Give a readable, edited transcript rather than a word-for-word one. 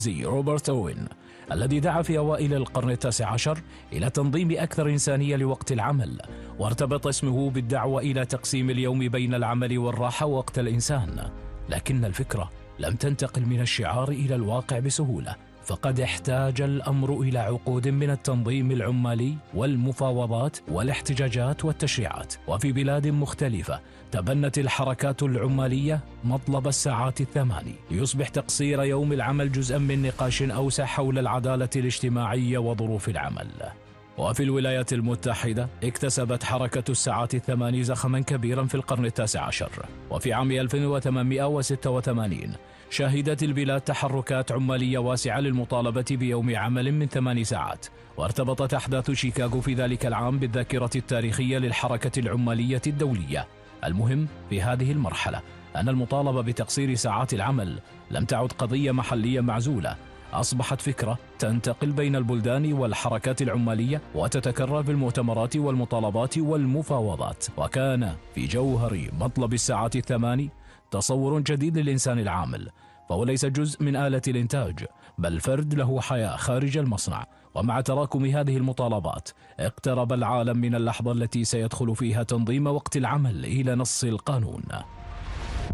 زي روبرت أوين الذي دعا في أوائل القرن التاسع عشر إلى تنظيم أكثر إنسانية لوقت العمل، وارتبط اسمه بالدعوة إلى تقسيم اليوم بين العمل والراحة وقت الإنسان. لكن الفكرة لم تنتقل من الشعار إلى الواقع بسهولة، فقد احتاج الأمر إلى عقود من التنظيم العمالي والمفاوضات والاحتجاجات والتشريعات. وفي بلاد مختلفة تبنت الحركات العمالية مطلب الساعات الثماني ليصبح تقصير يوم العمل جزءا من نقاش أوسع حول العدالة الاجتماعية وظروف العمل. وفي الولايات المتحدة اكتسبت حركة الساعات الثماني زخما كبيرا في القرن التاسع عشر، وفي عام 1886 شهدت البلاد تحركات عمالية واسعة للمطالبة بيوم عمل من 8 ساعات. وارتبطت أحداث شيكاغو في ذلك العام بالذاكرة التاريخية للحركة العمالية الدولية. المهم في هذه المرحلة أن المطالبة بتقصير ساعات العمل لم تعد قضية محلية معزولة، أصبحت فكرة تنتقل بين البلدان والحركات العمالية وتتكرر في المؤتمرات والمطالبات والمفاوضات. وكان في جوهر مطلب الساعات الثماني تصور جديد للإنسان العامل، فهو ليس جزء من آلة الإنتاج بل فرد له حياة خارج المصنع. ومع تراكم هذه المطالبات اقترب العالم من اللحظة التي سيدخل فيها تنظيم وقت العمل إلى نص القانون.